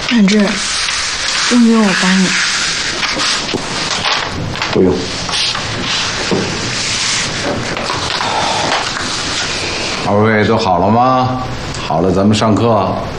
反正用不用我帮你？ 不用。二位都好了吗？好了，咱们上课。